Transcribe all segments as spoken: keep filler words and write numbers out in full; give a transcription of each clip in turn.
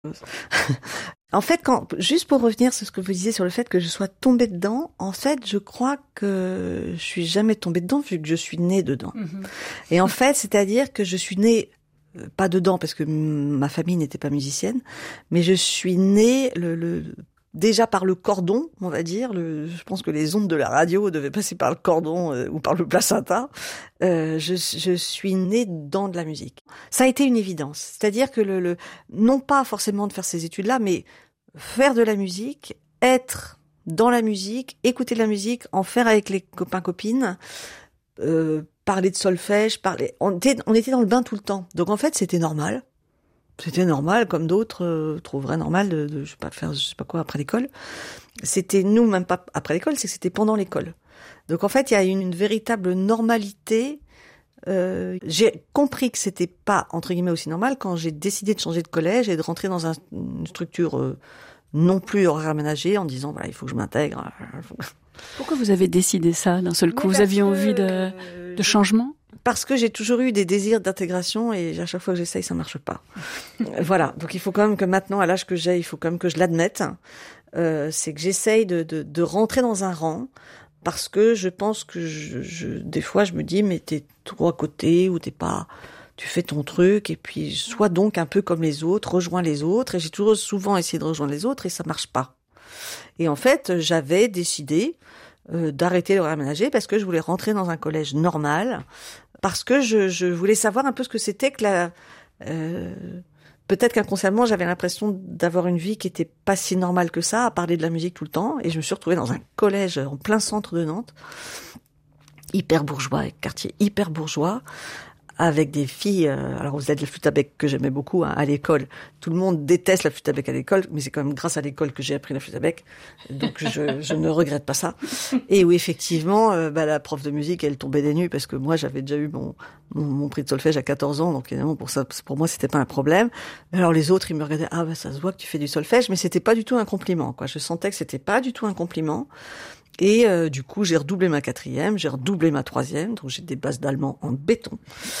En fait, quand, juste pour revenir sur ce que vous disiez sur le fait que je sois tombée dedans, en fait, je crois que je suis jamais tombée dedans vu que je suis née dedans. Mmh. Et en fait, c'est-à-dire que je suis née, pas dedans parce que ma famille n'était pas musicienne, mais je suis née le, le déjà par le cordon, on va dire. Le, je pense que les ondes de la radio devaient passer par le cordon euh, ou par le placenta. Euh, je, je suis née dans de la musique. Ça a été une évidence. C'est-à-dire que le, le non pas forcément de faire ces études-là, mais faire de la musique, être dans la musique, écouter de la musique, en faire avec les copains-copines, euh, parler de solfège, parler. On était, on était dans le bain tout le temps. Donc en fait, c'était normal. C'était normal, comme d'autres euh, trouveraient normal de, de, je sais pas, faire, je sais pas quoi après l'école. C'était nous, même pas après l'école, c'est que c'était pendant l'école. Donc en fait, il y a une, une véritable normalité. Euh, j'ai compris que c'était pas entre guillemets aussi normal quand j'ai décidé de changer de collège et de rentrer dans un, une structure euh, non plus horaire aménagée en disant voilà, il faut que je m'intègre. Pourquoi vous avez décidé ça d'un seul coup? Vous aviez envie de, de changement? Parce que j'ai toujours eu des désirs d'intégration et à chaque fois que j'essaye, ça marche pas. Voilà. Donc il faut quand même que maintenant, à l'âge que j'ai, il faut quand même que je l'admette. Euh, c'est que j'essaye de, de, de rentrer dans un rang parce que je pense que je, je, des fois, je me dis, mais t'es trop à côté ou t'es pas, tu fais ton truc et puis sois donc un peu comme les autres, rejoins les autres. Et j'ai toujours souvent essayé de rejoindre les autres et ça marche pas. Et en fait, j'avais décidé euh, d'arrêter l'horaire aménagé parce que je voulais rentrer dans un collège normal. Parce que je, je voulais savoir un peu ce que c'était que la... Euh, peut-être qu'inconsciemment, j'avais l'impression d'avoir une vie qui était pas si normale que ça, à parler de la musique tout le temps. Et je me suis retrouvée dans un collège en plein centre de Nantes, hyper bourgeois, quartier hyper bourgeois, avec des filles... Euh, alors, vous êtes la flûte à bec que j'aimais beaucoup hein, à l'école. Tout le monde déteste la flûte à bec à l'école, mais c'est quand même grâce à l'école que j'ai appris la flûte à bec. Donc, je, je ne regrette pas ça. Et où, effectivement, euh, bah, la prof de musique, elle tombait des nues parce que moi, j'avais déjà eu mon, mon, mon prix de solfège à quatorze ans. Donc, évidemment, pour ça, pour moi, c'était pas un problème. Alors, les autres, ils me regardaient. Ah, bah, ça se voit que tu fais du solfège. Mais c'était pas du tout un compliment, quoi. Je sentais que c'était pas du tout un compliment. Et euh, du coup, j'ai redoublé ma quatrième, j'ai redoublé ma troisième, donc j'ai des bases d'allemand en béton.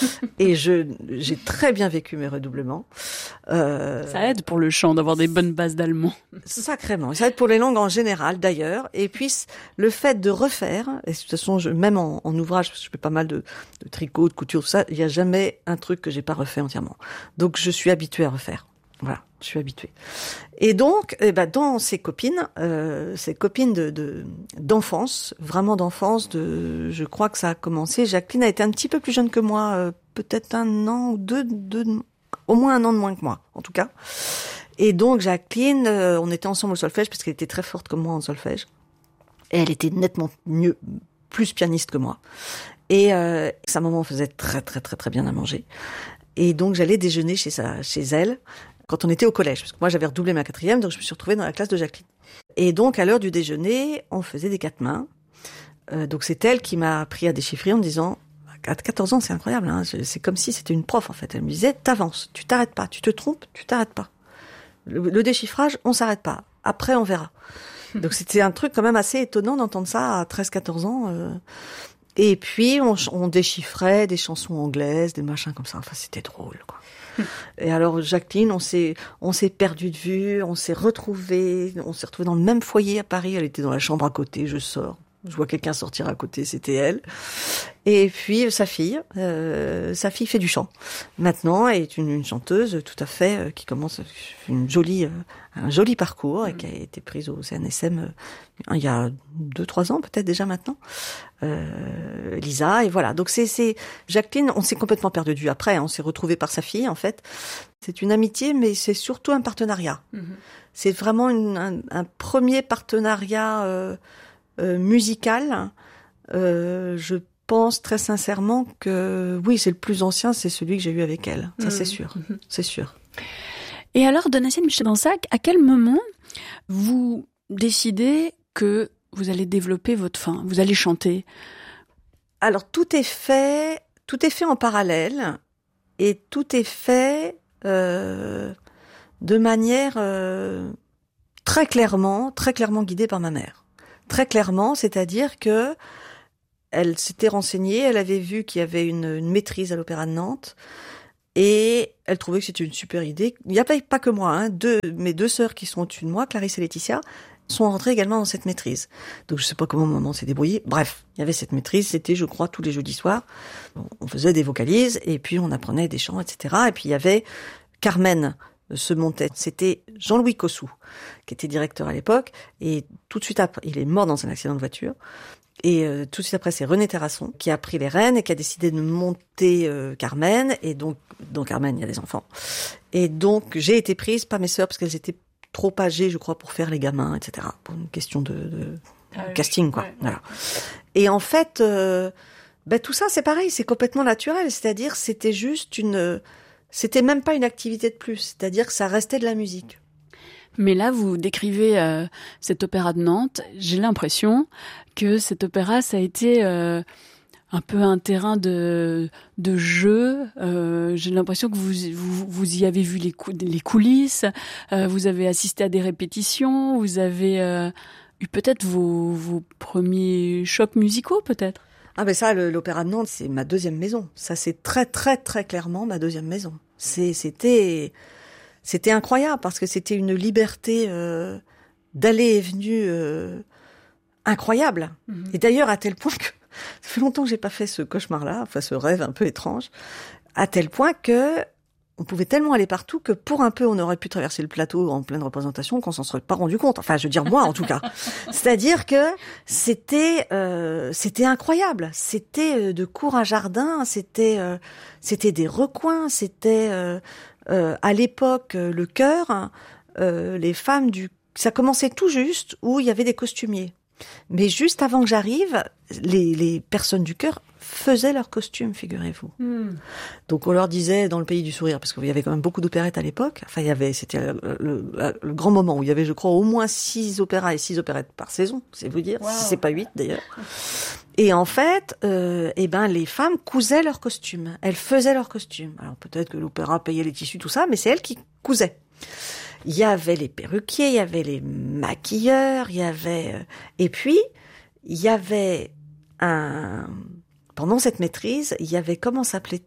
Et je, j'ai très bien vécu mes redoublements. Euh... Ça aide pour le chant d'avoir des bonnes bases d'allemand. Sacrément. Ça aide pour les langues en général, d'ailleurs. Et puis, le fait de refaire, et de toute façon, je, même en, en ouvrage, parce que je fais pas mal de, de tricot, de couture, tout ça, il n'y a jamais un truc que j'ai pas refait entièrement. Donc, je suis habituée à refaire. Voilà, je suis habituée. Et donc, eh ben, dans ces copines, euh, ces copines de, de d'enfance, vraiment d'enfance, de, je crois que ça a commencé. Jacqueline a été un petit peu plus jeune que moi, euh, peut-être un an ou deux, deux, au moins un an de moins que moi, en tout cas. Et donc, Jacqueline, euh, on était ensemble au solfège parce qu'elle était très forte comme moi en solfège. Et elle était nettement mieux, plus pianiste que moi. Et euh, sa maman faisait très, très, très, très bien à manger. Et donc, j'allais déjeuner chez sa, chez elle. Quand on était au collège, parce que moi j'avais redoublé ma quatrième, donc je me suis retrouvée dans la classe de Jacqueline. Et donc à l'heure du déjeuner, on faisait des quatre mains. Euh, donc c'est elle qui m'a appris à déchiffrer en me disant, à quatorze ans c'est incroyable, hein, c'est comme si c'était une prof en fait. Elle me disait, t'avances, tu t'arrêtes pas, tu te trompes, tu t'arrêtes pas. Le, le déchiffrage, on s'arrête pas. Après on verra. Donc c'était un truc quand même assez étonnant d'entendre ça à treize quatorze ans. Euh, et puis on, on déchiffrait des chansons anglaises, des machins comme ça. Enfin c'était drôle quoi. Et alors Jacqueline, on s'est on s'est perdu de vue, on s'est retrouvés, on s'est retrouvés dans le même foyer à Paris. Elle était dans la chambre à côté, je sors, je vois quelqu'un sortir à côté, c'était elle. Et puis sa fille, euh, sa fille fait du chant. Maintenant, elle est une, une chanteuse tout à fait euh, qui commence une jolie, euh, un joli parcours et qui a été prise au C N S M euh, il y a deux trois ans peut-être déjà maintenant. Euh, Lisa et voilà. Donc c'est c'est Jacqueline, on s'est complètement perdu de vue après. Hein, on s'est retrouvés par sa fille en fait. C'est une amitié, mais c'est surtout un partenariat. Mm-hmm. C'est vraiment une, un, un premier partenariat euh, euh, musical. Euh, je Je pense très sincèrement que oui, c'est le plus ancien, c'est celui que j'ai eu avec elle. Ça, mmh. c'est sûr, mmh. c'est sûr. Et alors, Donatienne Michel-Bensac, à quel moment vous décidez que vous allez développer votre, enfin, vous allez chanter? Alors, tout est fait, tout est fait en parallèle et tout est fait euh, de manière euh, très clairement, très clairement guidée par ma mère. Très clairement, c'est-à-dire que elle s'était renseignée, elle avait vu qu'il y avait une, une maîtrise à l'Opéra de Nantes. Et elle trouvait que c'était une super idée. Il n'y a pas, pas que moi, hein. Deux, mes deux sœurs qui sont au-dessus de moi, Clarisse et Laetitia, sont rentrées également dans cette maîtrise. Donc je sais pas comment maman s'est débrouillée. Bref, il y avait cette maîtrise, c'était, je crois, tous les jeudis soirs. On faisait des vocalises et puis on apprenait des chants, et cetera. Et puis il y avait Carmen se montait. C'était Jean-Louis Cossou, qui était directeur à l'époque. Et tout de suite après, il est mort dans un accident de voiture. Et euh, tout de suite après, c'est René Terrasson qui a pris les rênes et qui a décidé de monter euh, Carmen. Et donc, dans Carmen, il y a des enfants. Et donc, j'ai été prise par mes sœurs parce qu'elles étaient trop âgées, je crois, pour faire les gamins, et cetera. Pour une question de, de ah, casting, quoi. Ouais. Voilà. Et en fait, euh, ben tout ça, c'est pareil, c'est complètement naturel. C'est-à-dire, c'était juste une, c'était même pas une activité de plus. C'est-à-dire que ça restait de la musique. Mais là, vous décrivez euh, cet opéra de Nantes. J'ai l'impression que cet opéra, ça a été euh, un peu un terrain de, de jeu. Euh, j'ai l'impression que vous, vous, vous y avez vu les, cou- les coulisses, euh, vous avez assisté à des répétitions, vous avez euh, eu peut-être vos, vos premiers chocs musicaux, peut-être. Ah ben ça, le, l'opéra de Nantes, c'est ma deuxième maison. Ça, c'est très, très, très clairement ma deuxième maison. C'est, c'était... C'était incroyable parce que c'était une liberté euh, d'aller et venue euh, incroyable. Mmh. Et d'ailleurs, à tel point que ça fait longtemps que j'ai pas fait ce cauchemar-là, enfin ce rêve un peu étrange, à tel point que on pouvait tellement aller partout que pour un peu, on aurait pu traverser le plateau en pleine représentation qu'on s'en serait pas rendu compte. Enfin, je veux dire moi en tout cas. C'est-à-dire que c'était euh, c'était incroyable. C'était de cour à jardin, c'était euh, c'était des recoins, c'était euh, Euh, à l'époque, le chœur, euh, les femmes du... Ça commençait tout juste où il y avait des costumiers. Mais juste avant que j'arrive, les, les personnes du chœur faisaient leurs costumes, figurez-vous. Mm. Donc on leur disait dans le pays du sourire, parce qu'il y avait quand même beaucoup d'opérettes à l'époque, enfin il y avait, c'était le, le, le grand moment où il y avait, je crois, au moins six opéras et six opérettes par saison, c'est vous dire, wow. Si c'est pas huit d'ailleurs. Et en fait, euh, eh ben les femmes cousaient leurs costumes, elles faisaient leurs costumes. Alors peut-être que l'opéra payait les tissus, tout ça, mais c'est elles qui cousaient. Il y avait les perruquiers, il y avait les maquilleurs, il y avait... Euh, et puis, il y avait un... Pendant cette maîtrise, il y avait... Comment s'appelait-il ?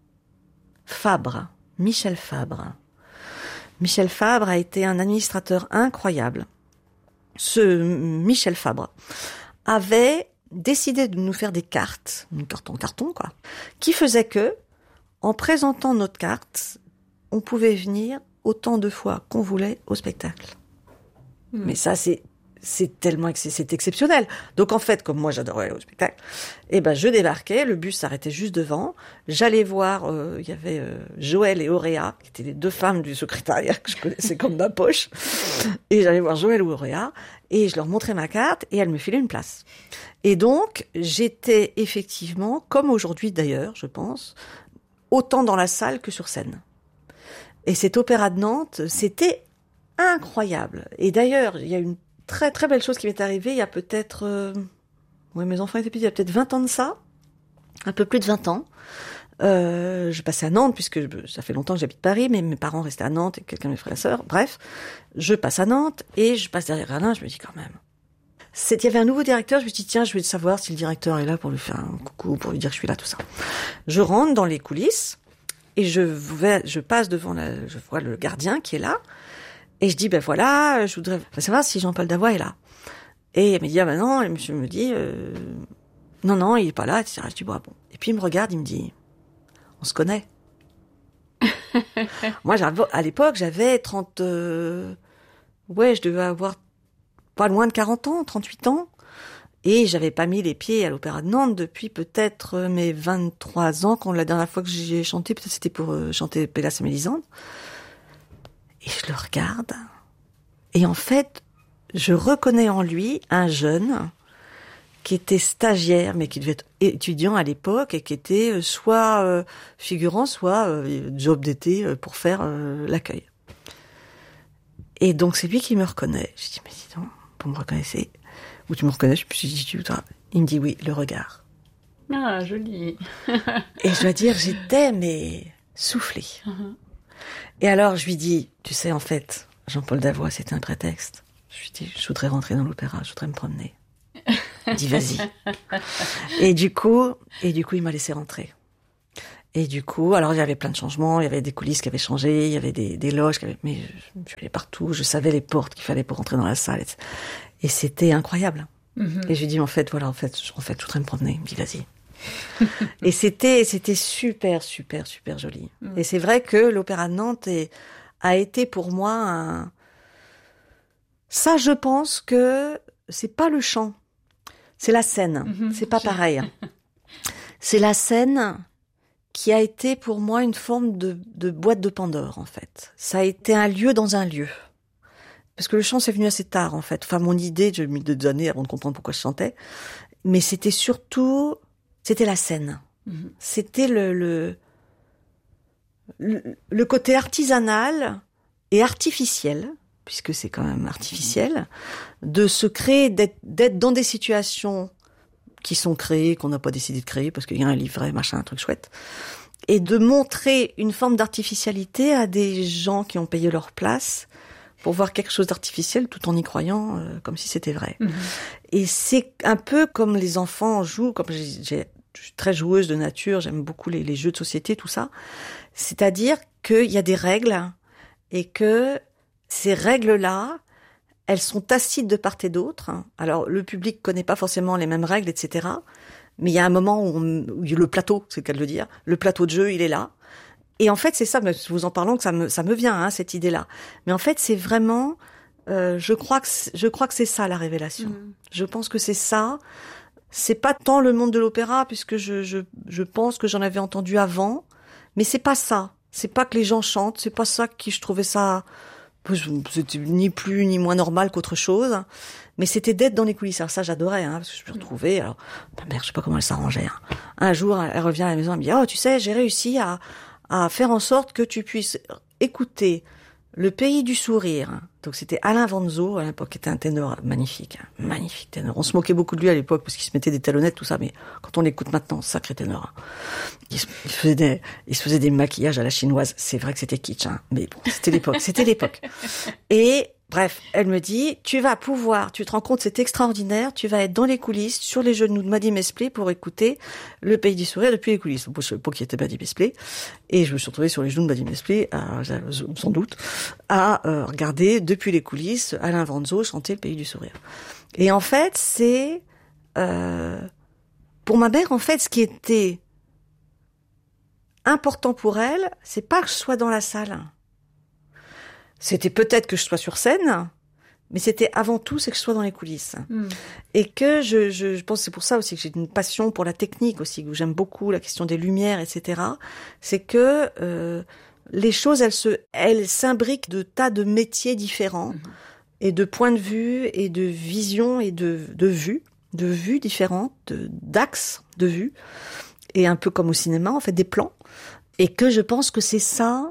Fabre, Michel Fabre. Michel Fabre a été un administrateur incroyable. Ce Michel Fabre avait décidé de nous faire des cartes, une carte en carton, quoi, qui faisait que, en présentant notre carte, on pouvait venir autant de fois qu'on voulait au spectacle. Mmh. Mais ça, c'est, c'est tellement, c'est, c'est exceptionnel. Donc, en fait, comme moi, j'adorais aller au spectacle, eh ben, je débarquais, le bus s'arrêtait juste devant, j'allais voir, euh, il y avait euh, Joël et Auréa, qui étaient les deux femmes du secrétariat que je connaissais comme ma poche, et j'allais voir Joël ou Auréa, et je leur montrais ma carte, et elles me filaient une place. Et donc, j'étais effectivement, comme aujourd'hui d'ailleurs, je pense, autant dans la salle que sur scène. Et cet opéra de Nantes, c'était incroyable. Et d'ailleurs, il y a une très très belle chose qui m'est arrivée il y a peut-être... Euh... Ouais, mes enfants étaient petits, il y a peut-être vingt ans de ça. Un peu plus de vingt ans. Euh, je passais à Nantes, puisque je, ça fait longtemps que j'habite Paris, mais mes parents restaient à Nantes et quelqu'un de mes frères et sœurs. Bref, je passe à Nantes et je passe derrière Alain, je me dis quand même... C'est, il y avait un nouveau directeur, je me suis dit, tiens, je vais savoir si le directeur est là pour lui faire un coucou, pour lui dire que je suis là, tout ça. Je rentre dans les coulisses, et je vais, je passe devant la, je vois le gardien qui est là, et je dis, ben voilà, je voudrais savoir si Jean-Paul Davois est là. Et il me dit, ah ben non, et monsieur me dit, euh, non, non, il est pas là, et cetera. Je dis, bon, bon. Et puis il me regarde, il me dit, on se connaît. Moi, à l'époque, j'avais trente, euh, ouais, je devais avoir pas loin de quarante ans, trente-huit ans. Et j'avais pas mis les pieds à l'Opéra de Nantes depuis peut-être mes vingt-trois ans, quand la dernière fois que j'ai chanté, peut-être c'était pour euh, chanter Pélas et Mélisande. Et je le regarde. Et en fait, je reconnais en lui un jeune qui était stagiaire, mais qui devait être étudiant à l'époque, et qui était soit euh, figurant, soit euh, job d'été euh, pour faire euh, l'accueil. Et donc c'est lui qui me reconnaît. Je dis, mais dis donc, vous me reconnaissez ? Ou tu me reconnais, je me suis dit, tu voudras. Il me dit oui, le regard. Ah, joli. Et je dois dire, j'étais, mais soufflée. Uh-huh. Et alors, je lui dis, tu sais, en fait, Jean-Paul Davois, c'était un prétexte. Je lui dis, je voudrais rentrer dans l'opéra, je voudrais me promener. Il dit, vas-y. Et du coup, et du coup, il m'a laissé rentrer. Et du coup, alors il y avait plein de changements, il y avait des coulisses qui avaient changé, il y avait des, des loges qui avaient, mais je, je allais partout, je savais les portes qu'il fallait pour rentrer dans la salle. Et, et c'était incroyable. Mm-hmm. Et je lui dis, en fait, voilà, en fait, en fait, je voudrais me promener. Il me dit, vas-y. Et c'était, c'était super, super, super joli. Mm. Et c'est vrai que l'Opéra de Nantes est, a été pour moi un... Ça, je pense que c'est pas le chant, c'est la scène. Mm-hmm. C'est pas pareil. C'est la scène qui a été pour moi une forme de, de boîte de Pandore, en fait. Ça a été un lieu dans un lieu. Parce que le chant, c'est venu assez tard, en fait. Enfin, mon idée, j'ai mis des années avant de comprendre pourquoi je chantais. Mais c'était surtout, c'était la scène. Mm-hmm. C'était le, le, le, le côté artisanal et artificiel, puisque c'est quand même artificiel, de se créer, d'être, d'être dans des situations qui sont créées, qu'on n'a pas décidé de créer, parce qu'il y a un livret, machin, un truc chouette, et de montrer une forme d'artificialité à des gens qui ont payé leur place pour voir quelque chose d'artificiel tout en y croyant euh, comme si c'était vrai. Mmh. Et c'est un peu comme les enfants jouent, comme j'ai, j'ai, je suis très joueuse de nature, j'aime beaucoup les, les jeux de société, tout ça. C'est-à-dire qu'il y a des règles et que ces règles-là, elles sont tacites de part et d'autre. Alors, le public connaît pas forcément les mêmes règles, et cetera. Mais il y a un moment où, on, où le plateau, c'est le cas de le dire, le plateau de jeu, il est là. Et en fait, c'est ça, vous en parlant, que ça me, ça me vient, hein, cette idée-là. Mais en fait, c'est vraiment, euh, je crois que, je crois que c'est ça, la révélation. Mmh. Je pense que c'est ça. C'est pas tant le monde de l'opéra, puisque je, je, je pense que j'en avais entendu avant. Mais c'est pas ça. C'est pas que les gens chantent. C'est pas ça qui, je trouvais ça, c'était ni plus ni moins normal qu'autre chose, mais c'était d'être dans les coulisses. Alors ça, j'adorais, hein, parce que je me retrouvais. Alors, ma mère, je sais pas comment elle s'arrangeait. Hein. Un jour, elle revient à la maison, elle me dit, oh, tu sais, j'ai réussi à à faire en sorte que tu puisses écouter Le Pays du Sourire. Donc c'était Alain Vanzo, à l'époque, qui était un ténor magnifique, hein, magnifique ténor. On se moquait beaucoup de lui à l'époque parce qu'il se mettait des talonnettes, tout ça, mais quand on l'écoute maintenant, sacré ténor. Il se, il faisait des, il se faisait des maquillages à la chinoise. C'est vrai que c'était kitsch, hein, mais bon, c'était l'époque, c'était l'époque. Et bref, elle me dit, tu vas pouvoir, tu te rends compte, c'est extraordinaire, tu vas être dans les coulisses, sur les genoux de Mady Mesplé pour écouter Le Pays du Sourire depuis les coulisses. Bon, je savais pas qui était Mady Mesplé. Et je me suis retrouvée sur les genoux de Mady Mesplé, à, sans doute, à euh, regarder depuis les coulisses Alain Vanzo chanter Le Pays du Sourire. Et en fait, c'est, euh, pour ma mère, en fait, ce qui était important pour elle, c'est pas que je sois dans la salle. C'était peut-être que je sois sur scène, mais c'était avant tout, c'est que je sois dans les coulisses. Mmh. Et que je, je, je pense que c'est pour ça aussi que j'ai une passion pour la technique aussi, que j'aime beaucoup la question des lumières, et cetera. C'est que euh, les choses, elles se, elles s'imbriquent de tas de métiers différents, mmh. et de points de vue, et de vision, et de, de vues, de vues différentes, de, d'axes de vue, et un peu comme au cinéma, en fait, des plans. Et que je pense que c'est ça...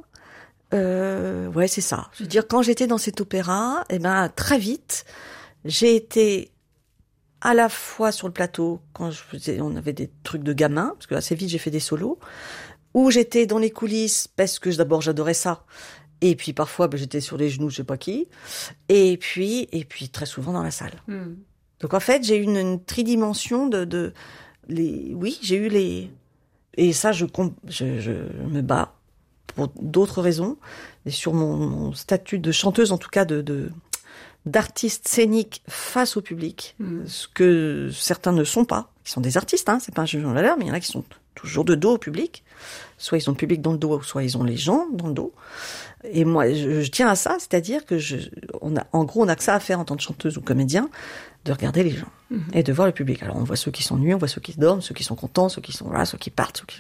Euh, ouais, c'est ça. Je veux dire, quand j'étais dans cet opéra, eh ben, très vite, j'ai été à la fois sur le plateau, quand je faisais, on avait des trucs de gamin, parce que assez vite, j'ai fait des solos, où j'étais dans les coulisses, parce que d'abord, j'adorais ça. Et puis, parfois, ben, j'étais sur les genoux, je sais pas qui. Et puis, et puis, très souvent dans la salle. Mm. Donc, en fait, j'ai eu une, une tridimension de, de, les, oui, j'ai eu les, et ça, je, je, je me bats. Pour d'autres raisons, et sur mon, mon statut de chanteuse, en tout cas de, de d'artiste scénique face au public, mmh. ce que certains ne sont pas. Ils sont des artistes, hein, c'est pas un jugement de valeur, mais il y en a qui sont toujours de dos au public. Soit ils ont le public dans le dos, soit ils ont les gens dans le dos. Et moi, je, je tiens à ça, c'est-à-dire que je, on a, en gros, on a que ça à faire en tant que chanteuse ou comédien, de regarder les gens mmh. et de voir le public. Alors on voit ceux qui s'ennuient, on voit ceux qui dorment, ceux qui sont contents, ceux qui sont là, ceux qui partent, ceux qui...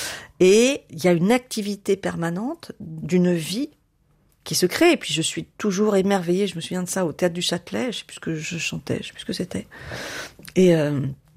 Et il y a une activité permanente d'une vie qui se crée. Et puis je suis toujours émerveillée, je me souviens de ça au Théâtre du Châtelet, je sais plus ce que je chantais, je sais plus ce que c'était. Et euh,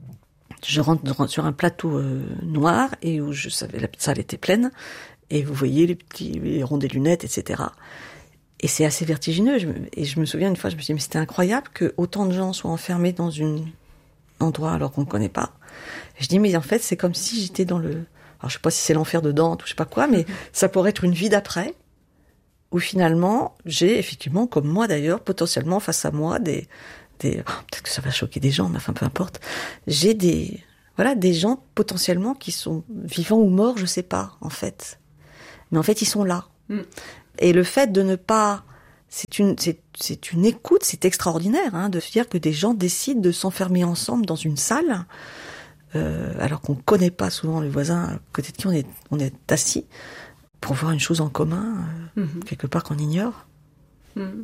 je rentre sur un plateau euh, noir et où je savais la salle était pleine et vous voyez les petits les ronds des lunettes, et cetera. Et c'est assez vertigineux. Je me, et je me souviens une fois, je me suis dit, mais c'était incroyable que autant de gens soient enfermés dans un endroit alors qu'on ne connaît pas. Et je dis, mais en fait, c'est comme si j'étais dans le... Alors, je sais pas si c'est l'enfer de Dante ou je sais pas quoi, mais ça pourrait être une vie d'après, où finalement, j'ai effectivement, comme moi d'ailleurs, potentiellement face à moi, des... des oh, peut-être que ça va choquer des gens, mais enfin, peu importe. J'ai des... voilà, des gens potentiellement qui sont vivants ou morts, je sais pas, en fait. Mais en fait, ils sont là. Mm. Et le fait de ne pas, c'est une, c'est, c'est une écoute, c'est extraordinaire, hein, de se dire que des gens décident de s'enfermer ensemble dans une salle, euh, alors qu'on connaît pas souvent les voisins à côté de qui on est, on est assis, pour voir une chose en commun, euh, mm-hmm. quelque part qu'on ignore. Mm.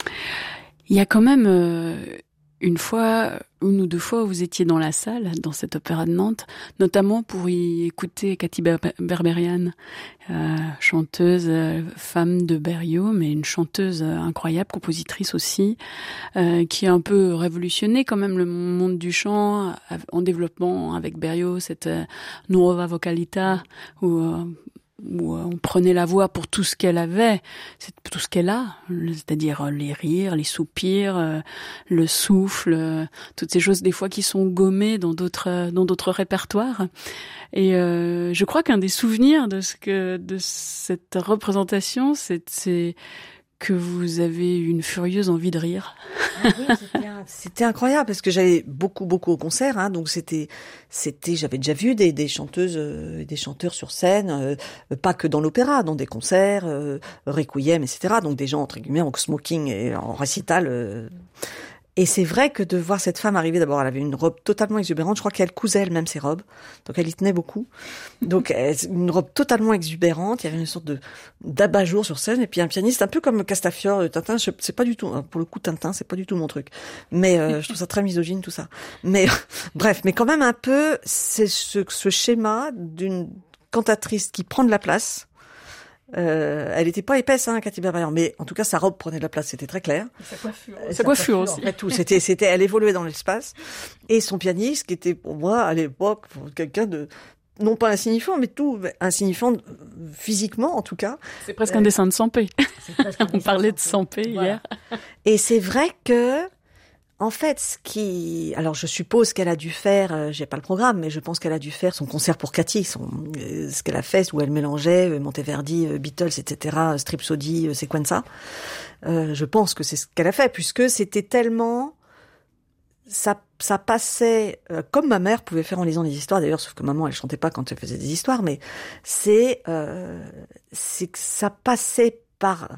Il y a quand même euh, une fois, une ou deux fois où vous étiez dans la salle, dans cet opéra de Nantes, notamment pour y écouter Katy Ber- Berberian, euh, chanteuse, euh, femme de Berriot, mais une chanteuse euh, incroyable, compositrice aussi, euh, qui a un peu révolutionné quand même le monde du chant, euh, en développement avec Berriot, cette euh, nuova vocalita, où... Euh, où on prenait la voix pour tout ce qu'elle avait, c'est tout ce qu'elle a, c'est-à-dire les rires, les soupirs, le souffle, toutes ces choses des fois qui sont gommées dans d'autres dans d'autres répertoires. Et euh, je crois qu'un des souvenirs de ce que de cette représentation, c'est, c'est que vous avez une furieuse envie de rire. Ah oui, c'était, un, c'était incroyable parce que j'allais beaucoup beaucoup au concert, hein, donc c'était c'était j'avais déjà vu des des chanteuses euh, des chanteurs sur scène, euh, pas que dans l'opéra, dans des concerts, euh, requiem, et cetera. Donc des gens entre guillemets en smoking et en récital. Euh, Et c'est vrai que de voir cette femme arriver, d'abord, elle avait une robe totalement exubérante. Je crois qu'elle cousait elle-même ses robes. Donc, elle y tenait beaucoup. Donc, une robe totalement exubérante. Il y avait une sorte de, d'abat-jour sur scène. Et puis, un pianiste, un peu comme Castafiore, Tintin. Je, c'est pas du tout, pour le coup, Tintin, c'est pas du tout mon truc. Mais, euh, je trouve ça très misogyne, tout ça. Mais, bref. Mais quand même un peu, c'est ce, ce schéma d'une cantatrice qui prend de la place. Euh, elle était pas épaisse, hein, Katy Berberian, mais en tout cas sa robe prenait de la place, c'était très clair. Sa coiffure, sa coiffure aussi. En fait, tout, c'était, c'était, elle évoluait dans l'espace. Et son pianiste, qui était pour moi à l'époque quelqu'un de non pas insignifiant, mais tout insignifiant physiquement en tout cas. C'est presque euh, un dessin de Sampé. On parlait de Sampé voilà. hier. Et c'est vrai que. En fait, ce qui, alors je suppose qu'elle a dû faire, euh, j'ai pas le programme, mais je pense qu'elle a dû faire son concert pour Katy, son, euh, ce qu'elle a fait, où elle mélangeait euh, Monteverdi, euh, Beatles, et cetera, Stripsody, euh, Sequenza. Euh, je pense que c'est ce qu'elle a fait, puisque c'était tellement, ça, ça passait, euh, comme ma mère pouvait faire en lisant des histoires, d'ailleurs, sauf que maman, elle chantait pas quand elle faisait des histoires, mais c'est, euh, c'est que ça passait par,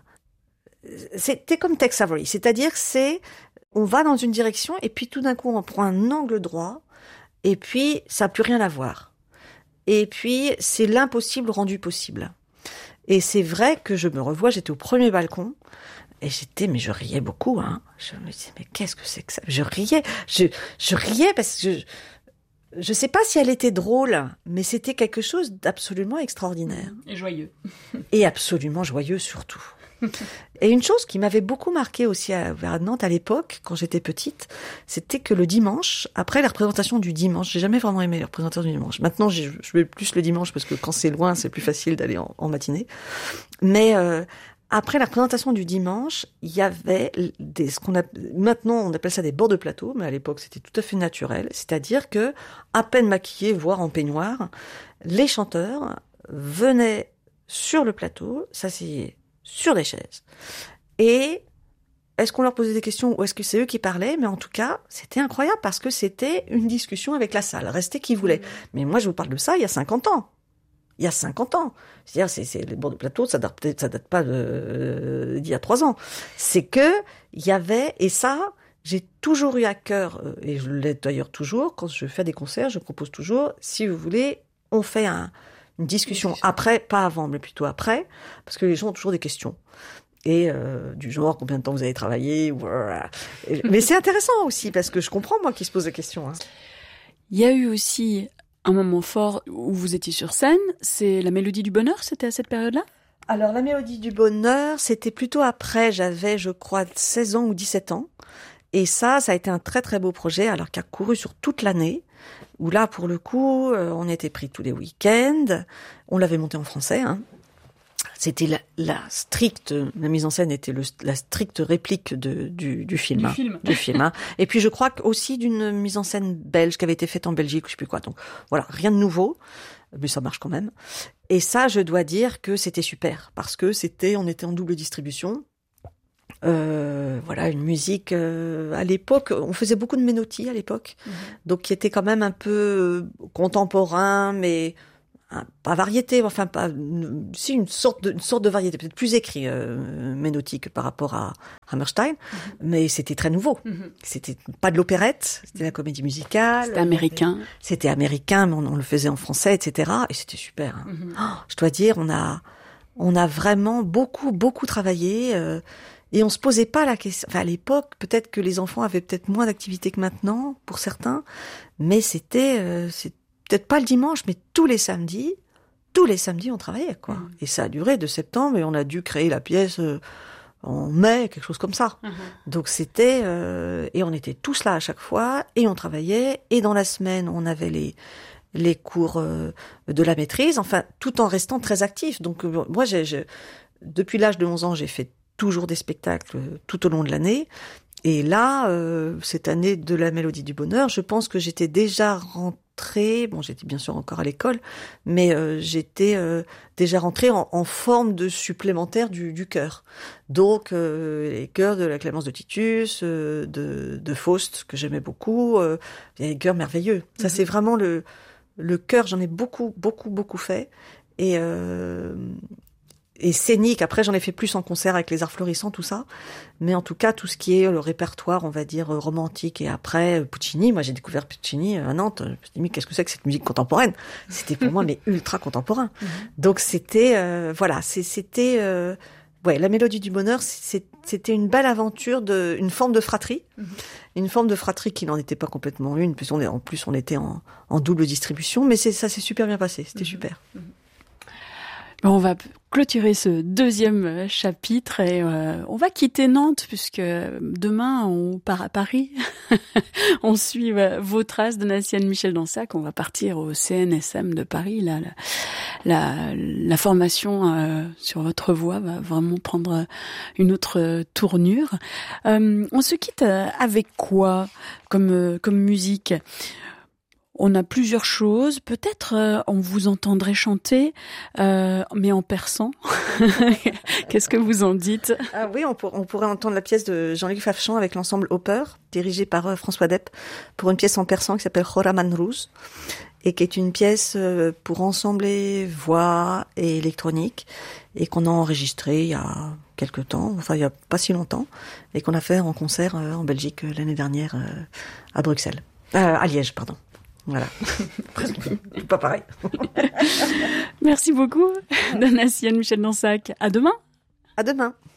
c'était comme Tex Avery, c'est-à-dire c'est, on va dans une direction et puis tout d'un coup on prend un angle droit et puis ça n'a plus rien à voir. Et puis c'est l'impossible rendu possible. Et c'est vrai que je me revois, j'étais au premier balcon et j'étais, mais je riais beaucoup, hein. Je me disais, mais qu'est-ce que c'est que ça? Je riais, je, je riais parce que je, je sais pas si elle était drôle, mais c'était quelque chose d'absolument extraordinaire. Et joyeux. Et absolument joyeux surtout. Et une chose qui m'avait beaucoup marqué aussi à, à Nantes à l'époque, quand j'étais petite, c'était que le dimanche, après la représentation du dimanche, j'ai jamais vraiment aimé les représentations du dimanche. Maintenant, je vais plus le dimanche parce que quand c'est loin, c'est plus facile d'aller en, en matinée. Mais euh, après la représentation du dimanche, il y avait des, ce qu'on a, maintenant on appelle ça des bords de plateau, mais à l'époque c'était tout à fait naturel. C'est-à-dire que, à peine maquillés, voire en peignoir, les chanteurs venaient sur le plateau, s'asseyaient sur des chaises. Et est-ce qu'on leur posait des questions ou est-ce que c'est eux qui parlaient? Mais en tout cas, c'était incroyable parce que c'était une discussion avec la salle. Restait qui voulait. Mais moi, je vous parle de ça il y a cinquante ans. Il y a cinquante ans. C'est-à-dire, c'est, c'est les bords de plateau, ça date, ça date pas de, euh, d'il y a trois ans. C'est que, il y avait, et ça, j'ai toujours eu à cœur, et je l'ai d'ailleurs toujours, quand je fais des concerts, je propose toujours, si vous voulez, on fait un, une discussion après, pas avant, mais plutôt après, parce que les gens ont toujours des questions. Et euh, du genre, combien de temps vous avez travaillé, et, mais c'est intéressant aussi, parce que je comprends, moi, qui se pose des questions. Hein. Il y a eu aussi un moment fort où vous étiez sur scène, c'est la Mélodie du Bonheur, c'était à cette période-là? Alors, la Mélodie du Bonheur, c'était plutôt après, j'avais, je crois, seize ans ou dix-sept ans. Et ça, ça a été un très très beau projet, alors qui a couru sur toute l'année, où là, pour le coup, euh, on était pris tous les week-ends, on l'avait monté en français, hein. C'était la, la stricte, la mise en scène était le, la stricte réplique de, du, du film. Du hein, film. Du film. Hein. Et puis je crois aussi d'une mise en scène belge qui avait été faite en Belgique, je sais plus quoi. Donc voilà, rien de nouveau, mais ça marche quand même. Et ça, je dois dire que c'était super, parce que c'était, on était en double distribution. Euh, voilà, une musique euh, à l'époque, on faisait beaucoup de ménotis à l'époque, mmh. donc qui était quand même un peu contemporain, mais hein, pas variété, enfin pas, si une sorte de, une sorte de variété, peut-être plus écrit euh, ménotique par rapport à Hammerstein, mmh. mais c'était très nouveau. Mmh. C'était pas de l'opérette, c'était la comédie musicale. C'était américain. Avait, c'était américain, mais on, on le faisait en français, et cetera. Et c'était super. Hein. Mmh. Oh, je dois dire, on a, on a vraiment beaucoup, beaucoup travaillé. Euh, Et on se posait pas la question. Enfin, à l'époque, peut-être que les enfants avaient peut-être moins d'activités que maintenant, pour certains. Mais c'était, euh, c'est peut-être pas le dimanche, mais tous les samedis, tous les samedis, on travaillait, quoi. Mmh. Et ça a duré de septembre, et on a dû créer la pièce euh, en mai, quelque chose comme ça. Mmh. Donc c'était, euh, et on était tous là à chaque fois, et on travaillait. Et dans la semaine, on avait les les cours euh, de la maîtrise, enfin, tout en restant très actif. Donc euh, moi, j'ai, j'ai, depuis l'âge de onze ans, j'ai fait toujours des spectacles tout au long de l'année. Et là, euh, cette année de la Mélodie du Bonheur, je pense que j'étais déjà rentrée, bon, j'étais bien sûr encore à l'école, mais euh, j'étais euh, déjà rentrée en, en forme de supplémentaire du, du chœur. Donc, euh, les chœurs de la Clémence de Titus, euh, de, de Faust, que j'aimais beaucoup, euh, il y a des chœurs merveilleux. Ça, mmh. c'est vraiment le, le chœur, j'en ai beaucoup, beaucoup, beaucoup fait. Et... Euh, et scénique. Après, j'en ai fait plus en concert avec les Arts Florissants, tout ça. Mais en tout cas, tout ce qui est le répertoire, on va dire, romantique. Et après, Puccini. Moi, j'ai découvert Puccini à Nantes. Je me suis dit, mais qu'est-ce que c'est que cette musique contemporaine? C'était pour moi, mais ultra contemporain. Donc, c'était, euh, voilà, c'est, c'était, euh, ouais, la Mélodie du Bonheur, c'est, c'était une belle aventure de, une forme de fratrie. Une forme de fratrie qui n'en était pas complètement une. Puis on est, en plus, on était en, en double distribution. Mais c'est, ça s'est super bien passé. C'était super. On va clôturer ce deuxième chapitre et euh, on va quitter Nantes puisque demain on part à Paris. On suit euh, vos traces, Donatienne Michel Dansac. On va partir au C N S M de Paris. Là, la, la, la formation euh, sur votre voix va vraiment prendre une autre tournure. Euh, on se quitte avec quoi comme, comme musique ? On a plusieurs choses. Peut-être euh, on vous entendrait chanter, euh, mais en persan. Qu'est-ce que vous en dites ? Ah oui, on, pour, on pourrait entendre la pièce de Jean-Luc Fafchamp avec l'ensemble Hopper, dirigé par euh, François Depp, pour une pièce en persan qui s'appelle Chora Manruz, et qui est une pièce euh, pour ensembler voix et électronique, et qu'on a enregistrée il y a quelque temps, enfin il y a pas si longtemps, et qu'on a fait en concert euh, en Belgique euh, l'année dernière euh, à Bruxelles, euh, à Liège, pardon. Voilà, pas pareil. Merci beaucoup, Donatienne Michel Dansac. À demain. À demain.